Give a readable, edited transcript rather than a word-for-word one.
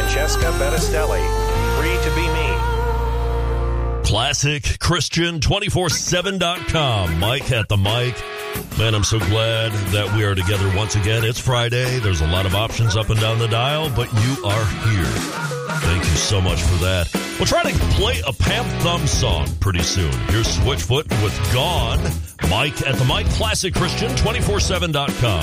Francesca Bettistelli, Free to Be Me. ClassicChristian247.com. Mike at the mic. Man, I'm so glad that we are together once again. It's Friday. There's a lot of options up and down the dial, but you are here. Thank you so much for that. We'll try to play a Pam Thumb song pretty soon. Here's Switchfoot with Gone. Mike at the mic, ClassicChristian247.com.